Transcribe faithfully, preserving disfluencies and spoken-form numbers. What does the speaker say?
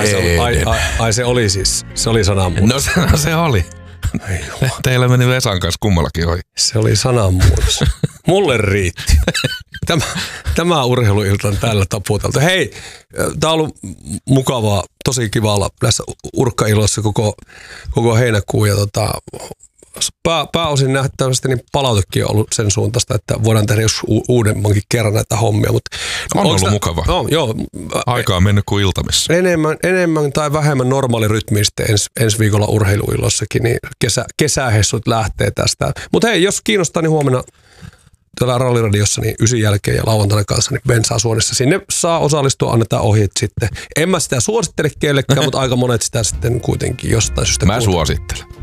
Ai se, oli, ai, ai, ai se oli siis, se oli sananmuutos. No se, no se oli. Teillä meni Vesan kanssa kummallakin ohi. Se oli sananmuutos. Mulle riitti. Tämä, tämä urheiluilta on tällä taputeltu. Hei, tää on ollut mukavaa, tosi kiva olla näissä urkkailoissa koko, koko heinäkuun. Ja tota, pää, pääosin nähtävästi niin palautekin on ollut sen suuntaista, että voidaan tehdä jos u- uudemmankin kerran näitä hommia. Mut, on ollut sitä, mukava. No, joo, Aikaa on mennyt kuin iltamissa. Enemmän, enemmän tai vähemmän normaali rytmi sitten ens, ensi viikolla urheiluillossakin, niin kesä, kesähessut lähtee tästä. Mutta hei, jos kiinnostaa, niin huomenna täällä Ralliradiossa niin ysin jälkeen ja lauantaina kanssa niin bensaa suonissa. Sinne saa osallistua, annetaan ohjeet sitten. En mä sitä suosittele kellekään, mutta aika monet sitä sitten kuitenkin jostain syystä. Mä suosittelen.